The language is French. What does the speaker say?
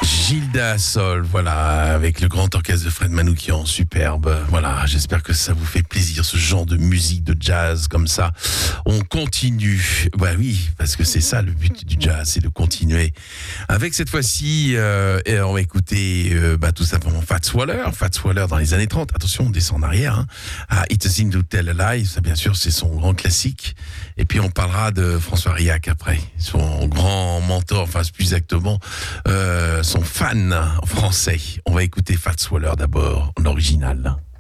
Gilda Sol, voilà, avec le grand orchestre de Fred Manoukian, superbe. Voilà, j'espère que ça vous fait plaisir, ce genre de musique de jazz comme ça. On continue. Bah oui, parce que c'est ça le but du jazz, c'est de continuer. Avec cette fois-ci, on va écouter tout simplement Fats Waller dans les années 30. Attention, on descend en arrière. Hein. It Seems to Tell a Lie, ça bien sûr, c'est son grand classique. Et puis on parlera de François Riac après, son grand mentor, enfin plus exactement, son fan français. On va écouter Fats Waller d'abord, en original.